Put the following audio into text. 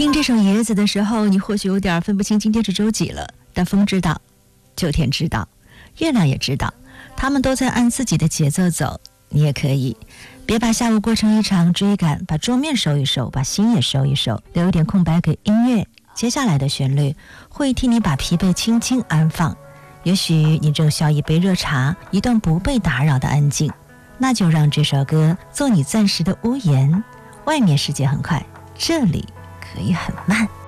听这首椰子的时候，你或许有点分不清今天是周几了，但风知道，秋天知道，月亮也知道，他们都在按自己的节奏走。你也可以，别把下午过成一场追赶，把桌面收一收，把心也收一收，留一点空白给音乐。接下来的旋律会替你把疲惫轻轻安放。也许你正需要一杯热茶，一段不被打扰的安静，那就让这首歌做你暂时的屋檐。外面世界很快，这里可以很慢。